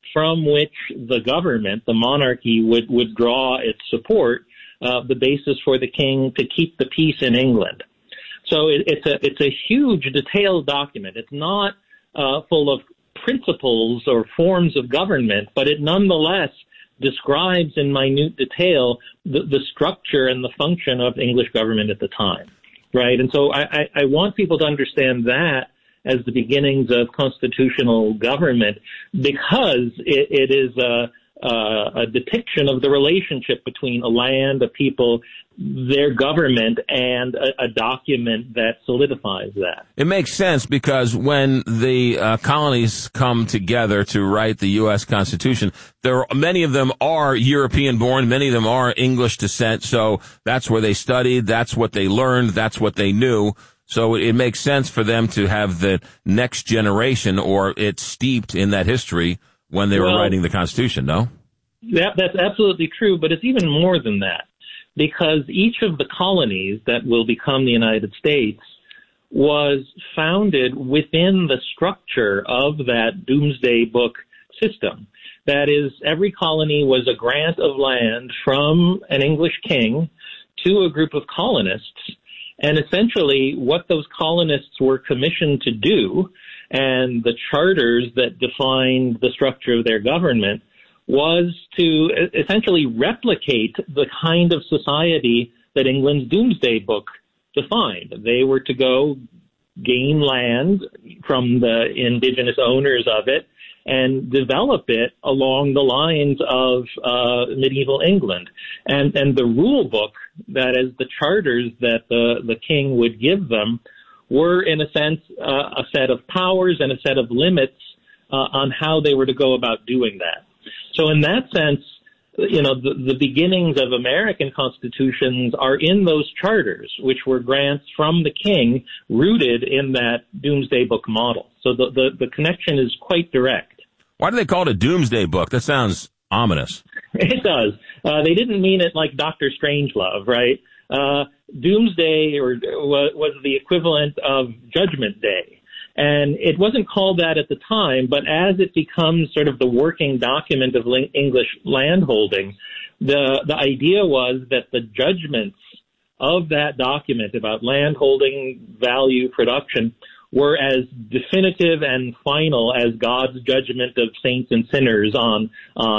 from which the government, the monarchy, would draw its support, the basis for the king to keep the peace in England. So it's a huge, detailed document. It's not full of principles or forms of government, but it nonetheless describes in minute detail the structure and the function of English government at the time, right? And so I want people to understand that as the beginnings of constitutional government, because it is a depiction of the relationship between a land, a people, their government, and a document that solidifies that. It makes sense because when the colonies come together to write the U.S. Constitution, many of them are European-born, many of them are English descent, so that's where they studied, that's what they learned, that's what they knew. So it makes sense for them to have the next generation, or it's steeped in that history when they were writing the Constitution, no? That's absolutely true, but it's even more than that, because each of the colonies that will become the United States was founded within the structure of that Doomsday Book system. That is, every colony was a grant of land from an English king to a group of colonists. And essentially what those colonists were commissioned to do, and the charters that defined the structure of their government, was to essentially replicate the kind of society that England's Doomsday Book defined. They were to go gain land from the indigenous owners of it and develop it along the lines of medieval England. And the rule book, that is the charters that the king would give them, were in a sense a set of powers and a set of limits on how they were to go about doing that. So in that sense, you know, the beginnings of American constitutions are in those charters, which were grants from the king rooted in that Doomsday Book model. So the connection is quite direct. Why do they call it a Doomsday Book? That sounds ominous. It does. They didn't mean it like Dr. Strangelove, right? Doomsday was the equivalent of Judgment Day. And it wasn't called that at the time, but as it becomes sort of the working document of English landholding, the idea was that the judgments of that document about landholding, value, production were as definitive and final as God's judgment of saints and sinners on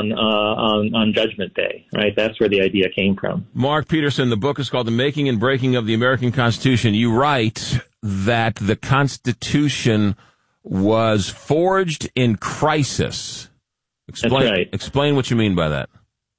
Judgment Day, right? That's where the idea came from. Mark Peterson, the book is called The Making and Breaking of the American Constitution. You write that the Constitution was forged in crisis. Explain, That's right. Explain what you mean by that.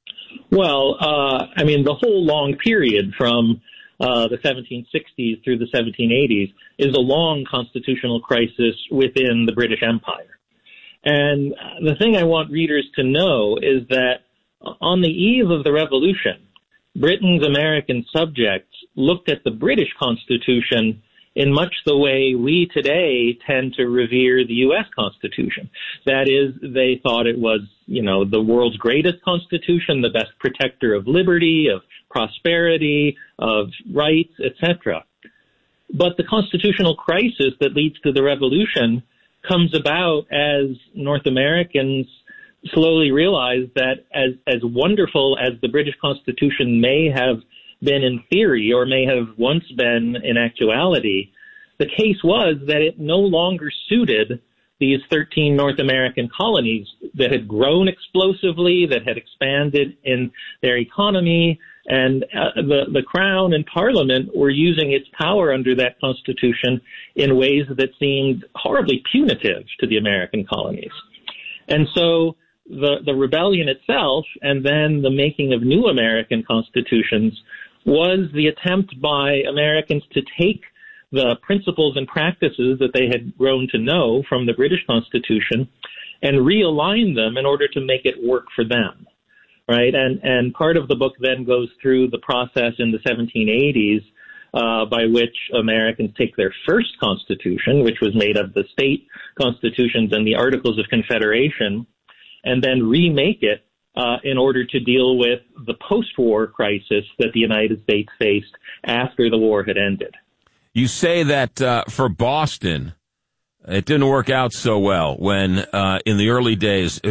Well, I mean, the whole long period from the 1760s through the 1780s is a long constitutional crisis within the British Empire. And the thing I want readers to know is that on the eve of the Revolution, Britain's American subjects looked at the British Constitution in much the way we today tend to revere the U.S. Constitution. That is, they thought it was, you know, the world's greatest constitution, the best protector of liberty, of prosperity, of rights, etc. But the constitutional crisis that leads to the revolution comes about as North Americans slowly realize that as wonderful as the British Constitution may have been in theory or may have once been in actuality, the case was that it no longer suited these 13 North American colonies that had grown explosively, that had expanded in their economy, and the Crown and Parliament were using its power under that Constitution in ways that seemed horribly punitive to the American colonies. And so the rebellion itself, and then the making of new American constitutions, was the attempt by Americans to take the principles and practices that they had grown to know from the British Constitution and realign them in order to make it work for them, right? And part of the book then goes through the process in the 1780s by which Americans take their first constitution, which was made of the state constitutions and the Articles of Confederation, and then remake it in order to deal with the post-war crisis that the United States faced after the war had ended. You say that for Boston, it didn't work out so well when in the early days